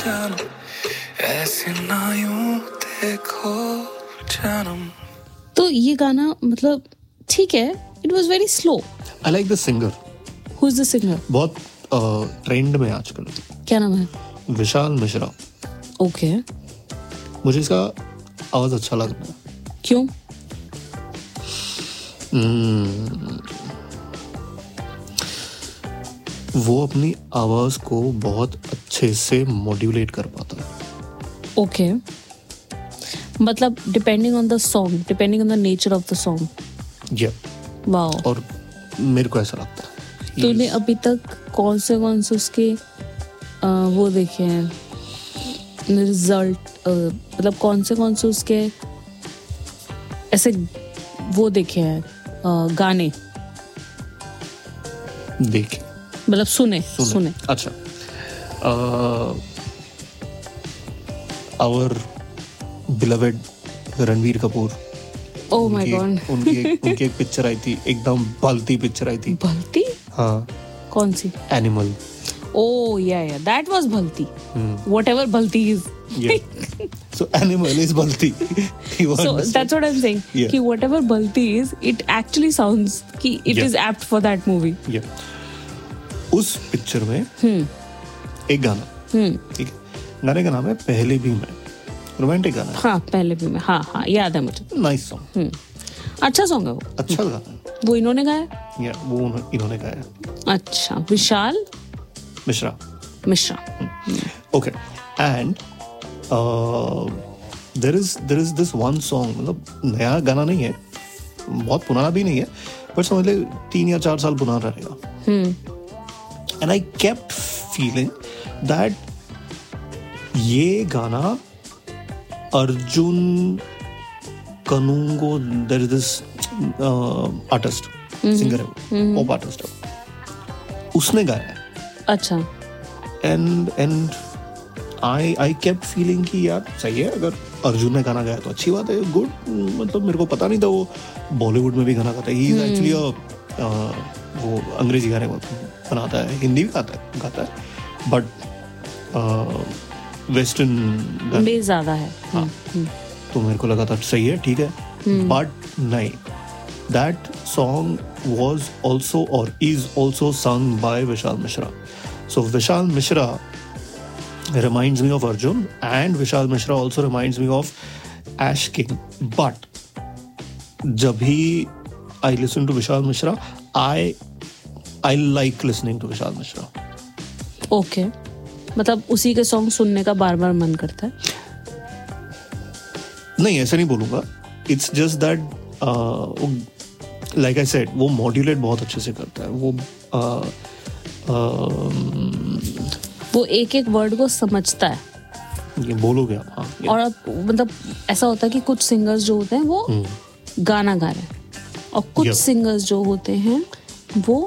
जानम ऐसे ना यूं देखो जानम। तो ये गाना मतलब ठीक है, it was very slow. I like the singer. Who is the singer? बहुत ट्रेंड में आजकल। क्या नाम है? विशाल मिश्रा। ओके। मुझे इसका आवाज अच्छा लग रहा है। क्यों? वो अपनी आवाज को बहुत अच्छे से मॉड्यूलेट कर पाता है। ओके, मतलब depending on the song, depending on the nature of the song. या वाओ। और मेरे को ऐसा लगता है। तूने अभी तक कौन से उसके वो देखे हैं रिजल्ट, मतलब कौन से उसके ऐसे वो देखे हैं गाने? देखे मतलब सुने। अच्छा, our beloved Ranveer Kapoor. Oh my God. उनकी एक पिक्चर आई थी, एकदम भलती पिक्चर आई थी। भलती? हाँ। कौन सी? Animal. Oh yeah, that was Bhalti. Whatever Bhalti is. Yeah. So animal is Bhalti. So that's what I'm saying. Yeah. Ki whatever Bhalti is, it actually sounds ki it is apt for that movie. Yeah. उस picture में एक गाना, ठीक है, गाने का नाम है पहले भी मैं। रोमांटिक गाना है। हाँ, पहले भी मैं। हाँ याद है मुझे। Nice song. अच्छा सॉन्ग है वो। अच्छा गाना है। वो इन्होंने गाया? या वो इन्होंने गाया। अच्छा, Vishal Mishra. Okay, and there is this one song, मतलब नया गाना नहीं है, बहुत पुराना भी नहीं है, पर समझ ले 3 या 4 साल पुराना रहेगा। And I kept feeling that ये गाना Arjun कनूंगो, there is this artist, singer है वो, pop artist है, उसने गाया है। अच्छा। एंड आई केप्ट फीलिंग कि यार सही है, अगर अर्जुन ने गाना गाया तो अच्छी बात है, गुड। मतलब मेरे को पता नहीं था वो बॉलीवुड में भी गाना गाता है। ही इज एक्चुअली वो अंग्रेजी गाने बनाता है, हिंदी भी गाता है, बट वेस्टर्न गाने ज्यादा है। हाँ। तो मेरे को लगा था सही है, ठीक है, बट नहीं, that song was also or is also sung by Vishal Mishra. So Vishal Mishra reminds me of Arjun, and Vishal Mishra also reminds me of Ash King. But जब भी I listen to Vishal Mishra, I like listening to Vishal Mishra. Okay. मतलब उसी के song सुनने का बार-बार मन करता है? नहीं, ऐसा नहीं बोलूँगा. It's just that like I said, वो मॉड्यूलेट बहुत अच्छे से करता है। वो एक वर्ड को समझता है। ये बोलोगे आप? हाँ। और अब मतलब ऐसा होता है कि कुछ सिंगर्स जो होते हैं वो गाना गा रहे हैं, और कुछ सिंगर्स जो होते हैं वो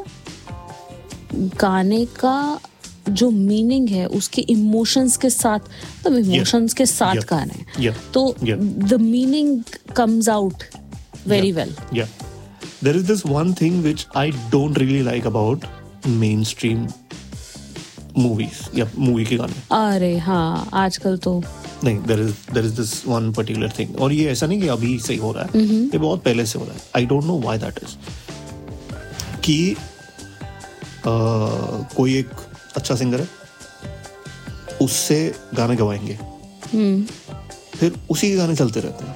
गाने का जो मीनिंग है उसके इमोशंस के साथ, तो इमोशंस के साथ गा रहे हैं, तो the meaning comes out very well. There is this one thing which I don't really like about mainstream movies या मूवी के गाने। अरे हाँ, आजकल तो नहीं, there is this one particular thing, और ये ऐसा नहीं कि अभी से ही हो रहा है, ये बहुत पहले से हो रहा है। I don't know why that is, कि कोई एक अच्छा सिंगर है, उससे गाने गवाएंगे, फिर उसी के गाने चलते रहते हैं।